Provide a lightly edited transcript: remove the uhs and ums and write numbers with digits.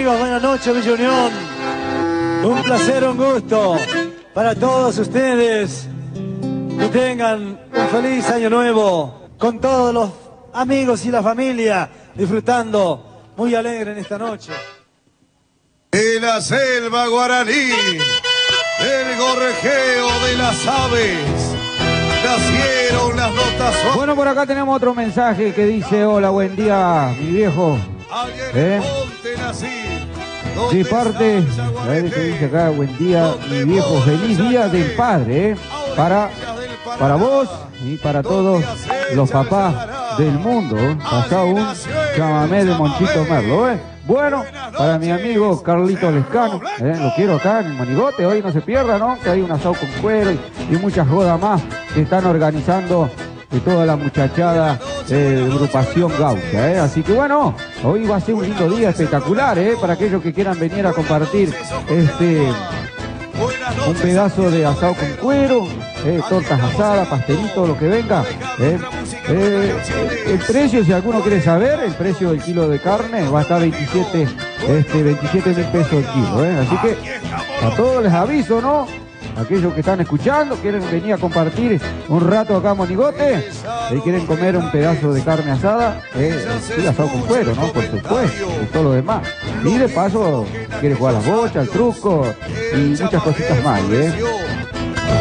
amigos, buenas noches, Villa Unión. Un placer, un gusto para todos ustedes. Que tengan un feliz año nuevo con todos los amigos y la familia disfrutando muy alegre en esta noche. De la selva guaraní, del gorjeo de las aves, nacieron las notas suaves. Bueno, por acá tenemos otro mensaje que dice: hola, buen día, mi viejo. De parte, a ver qué dice acá: buen día, mi viejo, feliz día del padre, para vos y para todos los papás del mundo. Pasá un chamamé de Monchito Merlo, Bueno, para mi amigo Carlito Lescano, lo quiero acá en el Monigote, hoy no se pierda, ¿no? Que hay un asado con cuero y muchas jodas más que están organizando de toda la muchachada de agrupación Gaucha, Así que bueno, hoy va a ser un lindo día espectacular, para aquellos que quieran venir a compartir un pedazo de asado con cuero, tortas asadas, pastelitos, lo que venga. El precio, si alguno quiere saber, el precio del kilo de carne va a estar 27 mil pesos el kilo, Así que a todos les aviso, ¿no? Aquellos que están escuchando, quieren venir a compartir un rato acá a Monigote, y quieren comer un pedazo de carne asada, sí, asado con cuero, ¿no? Por supuesto, y todo lo demás. Y de paso, quiere jugar a las bochas, el truco y muchas cositas más,